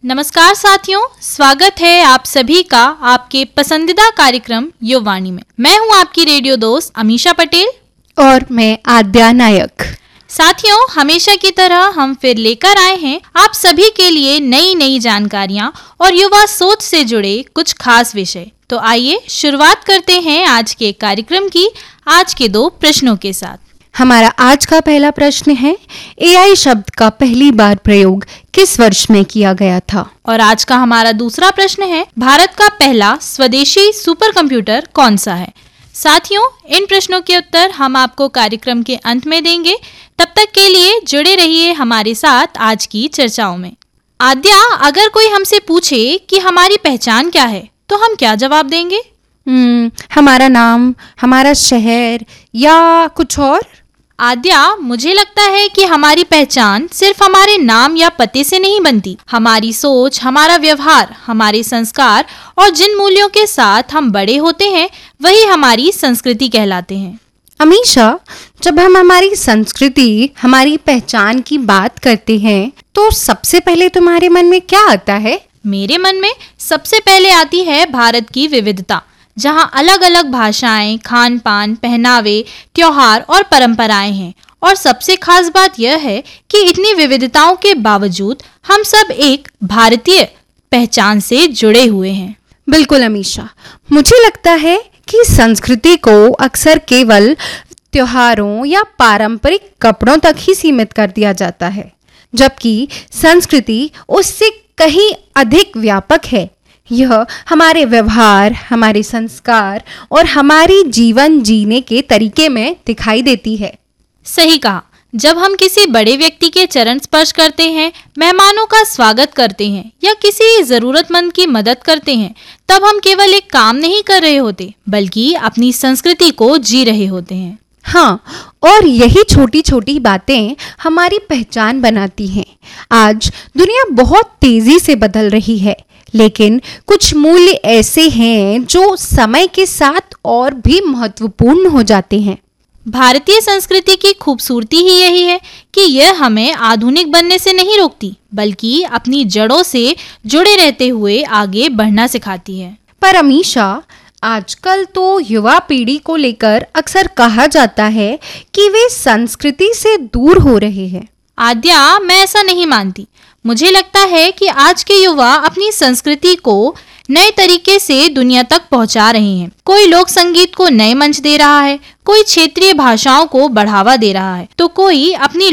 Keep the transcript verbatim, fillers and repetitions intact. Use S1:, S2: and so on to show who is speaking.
S1: नमस्कार साथियों, स्वागत है आप सभी का आपके पसंदीदा कार्यक्रम युववाणी में। मैं हूं आपकी रेडियो दोस्त अमीषा पटेल
S2: और मैं आद्या नायक।
S1: साथियों, हमेशा की तरह हम फिर लेकर आए हैं आप सभी के लिए नई नई जानकारियां और युवा सोच से जुड़े कुछ खास विषय। तो आइए शुरुआत करते हैं आज के कार्यक्रम की आज के दो प्रश्नों के साथ।
S2: हमारा आज का पहला प्रश्न है, एआई शब्द का पहली बार प्रयोग किस वर्ष में किया गया था?
S1: और आज का हमारा दूसरा प्रश्न है, भारत का पहला स्वदेशी सुपर कंप्यूटर कौन सा है? साथियों, इन प्रश्नों के उत्तर हम आपको कार्यक्रम के अंत में देंगे। तब तक के लिए जुड़े रहिए हमारे साथ आज की चर्चाओं में। आद्या, अगर कोई हमसे पूछे कि हमारी पहचान क्या है, तो हम क्या जवाब देंगे?
S2: हम्म, हमारा नाम, हमारा शहर या कुछ और?
S1: आद्या, मुझे लगता है कि हमारी पहचान सिर्फ हमारे नाम या पते से नहीं बनती। हमारी सोच, हमारा व्यवहार, हमारे संस्कार और जिन मूल्यों के साथ हम बड़े होते हैं वही हमारी संस्कृति कहलाते हैं।
S2: अमीषा, जब हम हमारी संस्कृति, हमारी पहचान की बात करते हैं तो सबसे पहले तुम्हारे मन में क्या आता है?
S1: मेरे मन में सबसे पहले आती है भारत की विविधता, जहां अलग अलग भाषाएं, खान पान, पहनावे, त्योहार और परंपराएं हैं। और सबसे खास बात यह है कि इतनी विविधताओं के बावजूद हम सब एक भारतीय पहचान से जुड़े हुए हैं।
S2: बिल्कुल अमीषा, मुझे लगता है कि संस्कृति को अक्सर केवल त्योहारों या पारंपरिक कपड़ों तक ही सीमित कर दिया जाता है, जबकि संस्कृति उससे कहीं अधिक व्यापक है। यह हमारे व्यवहार, हमारे संस्कार और हमारी जीवन जीने के तरीके में दिखाई देती है।
S1: सही कहा। जब हम किसी बड़े व्यक्ति के चरण स्पर्श करते हैं, मेहमानों का स्वागत करते हैं या किसी जरूरतमंद की मदद करते हैं, तब हम केवल एक काम नहीं कर रहे होते, बल्कि अपनी संस्कृति को जी रहे होते हैं।
S2: हाँ, और यही छोटी छोटी बातें हमारी पहचान बनाती हैं। आज दुनिया बहुत तेजी से बदल रही है, लेकिन कुछ मूल्य ऐसे हैं जो समय के साथ और भी महत्वपूर्ण हो जाते हैं।
S1: भारतीय संस्कृति की खूबसूरती ही यही है कि यह हमें आधुनिक बनने से नहीं रोकती, बल्कि अपनी जड़ों से जुड़े रहते हुए आगे बढ़ना सिखाती है।
S2: पर अमीषा, आजकल तो युवा पीढ़ी को लेकर अक्सर कहा जाता है कि वे संस्कृति से दूर हो रहे हैं।
S1: आद्या, मैं ऐसा नहीं मानती। मुझे लगता है कि आज के युवा अपनी संस्कृति को नए तरीके से दुनिया तक पहुंचा रहे हैं। कोई लोक संगीत को नए मंच दे रहा है, कोई क्षेत्रीय भाषाओं को बढ़ावा दे रहा है, तो कोई अपनी